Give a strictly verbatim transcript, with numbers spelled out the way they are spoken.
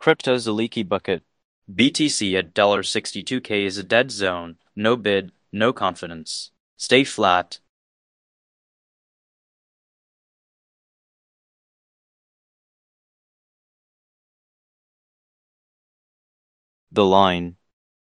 Crypto's a leaky bucket. B T C at sixty-two K is a dead zone. No bid, no confidence. Stay flat. The line.